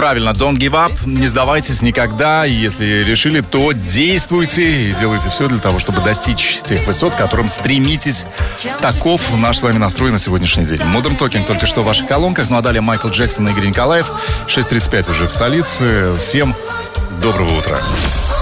Правильно, don't give up, не сдавайтесь никогда. И если решили, то действуйте и делайте все для того, чтобы достичь тех высот, к которым стремитесь. Таков наш с вами настрой на сегодняшний день. Modern Talking только что в ваших колонках. Ну а далее Майкл Джексон и Игорь Николаев. 6:35 уже в столице. Всем доброго утра.